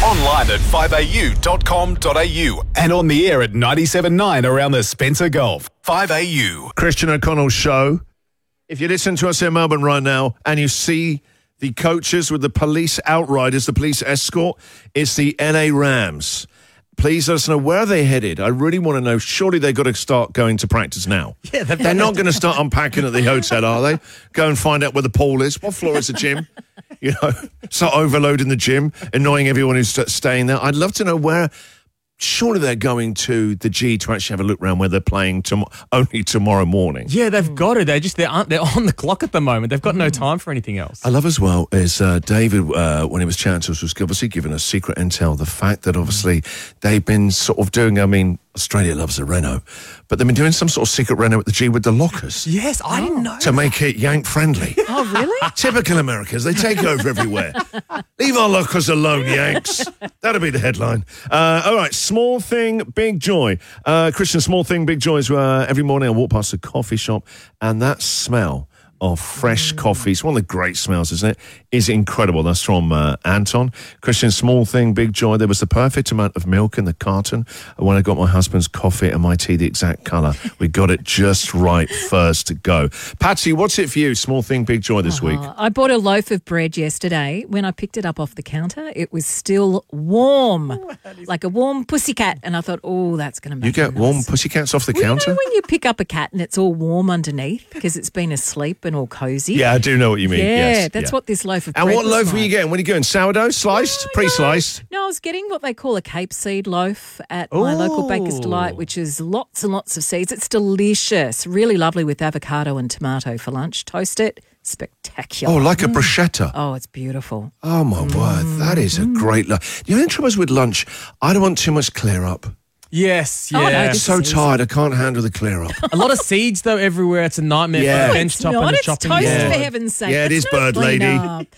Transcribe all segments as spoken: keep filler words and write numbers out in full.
Online at five a u dot com dot a u and on the air at ninety-seven point nine around the Spencer Gulf. five A U. Christian O'Connell Show. If you listen to us in Melbourne right now and you see the coaches with the police outriders, the police escort, it's the L A Rams. Please let us know where they're headed. I really want to know. Surely they've got to start going to practice now. Yeah, they've They're not going to start unpacking at the hotel, are they? Go and find out where the pool is. What floor is the gym? You know, start overloading the gym, annoying everyone who's st- staying there. I'd love to know where. Surely they're going to the G to actually have a look around where they're playing tom- only tomorrow morning. Yeah, they've got to. They just they aren't. They're on the clock at the moment. They've got no time for anything else. I love as well is uh, David, uh, when he was chatting to us, was obviously giving us secret intel. The fact that obviously they've been sort of doing, I mean, Australia loves a reno, but they've been doing some sort of secret reno at the G with the lockers. Yes, I didn't know. To make it Yank friendly. Oh, really? Typical Americans, they take over everywhere. Leave our lockers alone, Yanks. That'll be the headline. Uh, all right, small thing, big joy. Uh, Christian, small thing, big joy is uh, every morning I walk past a coffee shop and that smell of fresh mm. coffee, it's one of the great smells, isn't it? Is incredible. That's from uh, Anton. Christian, small thing, big joy. There was the perfect amount of milk in the carton when I got my husband's coffee and my tea the exact colour. We got it just right first go. Patsy, what's it for you? Small thing, big joy this Oh, week. I bought a loaf of bread yesterday. When I picked it up off the counter, it was still warm, like a warm pussycat. And I thought, oh, that's going to make You get it warm nice. pussycats off the Well, counter? You know when you pick up a cat and it's all warm underneath because it's been asleep and all cosy? Yeah, I do know what you mean. Yeah, yes, that's yeah. what this loaf of And bread what was loaf were you like. getting? What are you getting? Sourdough? Sliced? No, Pre-sliced? No, I was getting what they call a Cape Seed loaf at my local Baker's Delight, which is lots and lots of seeds. It's delicious, really lovely with avocado and tomato for lunch. Toast it, spectacular. Oh, like a bruschetta. Oh, it's beautiful. Oh, my word. That is a great lunch. The only trouble is with lunch, I don't want too much clear up. Yes, Oh, no, yeah. I'm this so is easy. tired, I can't handle the clear up. A lot of seeds though everywhere. It's a nightmare Yeah. for No, a bench It's top not. and a It's chopping toast, Yeah. for board. heaven's sake. Yeah, it There's is no bird lady. clean-up.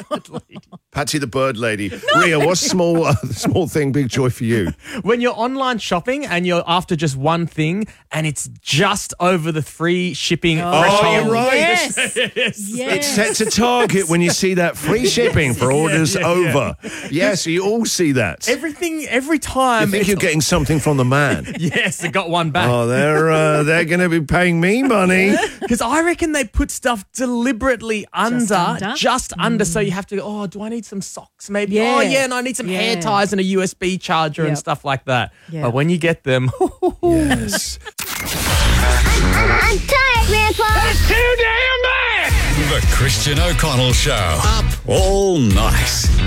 Patsy the bird lady. Ria, what's small uh, small thing, big joy for you? When you're online shopping and you're after just one thing and it's just over the free shipping threshold. you're right. Yes. Yes. Yes. It sets a target when you see that free shipping for orders yeah, yeah. over. Yes, you all see that. Everything, every You time. think you're getting something from the man. Yes, I got one back. Oh, they're uh, they're going to be paying me money. Because I reckon they put stuff deliberately under, under? just under, so you have to go, oh, do I need some socks maybe? Yeah. Oh, yeah, and I need some hair Yeah. ties and a U S B charger and Yep. stuff like that. Yeah. But when you get them, Yes. I'm tired, Grandpa. It's too damn bad! The Christian O'Connell Show. Up all night.